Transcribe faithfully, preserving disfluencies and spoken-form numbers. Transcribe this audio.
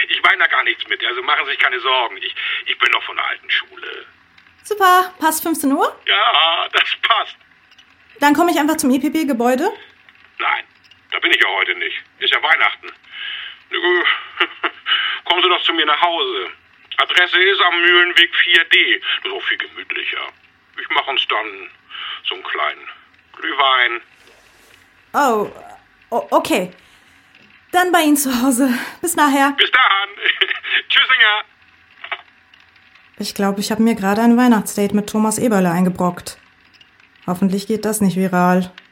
Ich meine da gar nichts mit, also machen Sie sich keine Sorgen. Ich, ich bin noch von der alten Schule. Super, passt fünfzehn Uhr? Ja, das passt. Dann komme ich einfach zum E P B-Gebäude? Nein, da bin ich ja heute nicht. Ist ja Weihnachten. Kommen Sie doch zu mir nach Hause. Adresse ist am Mühlenweg vier D. Das ist auch viel gemütlicher. Ich mache uns dann so einen kleinen Glühwein. Oh, o- okay. Dann bei Ihnen zu Hause. Bis nachher. Bis dann. Tschüssinger. Ich glaube, ich habe mir gerade ein Weihnachtsdate mit Thomas Eberle eingebrockt. Hoffentlich geht das nicht viral.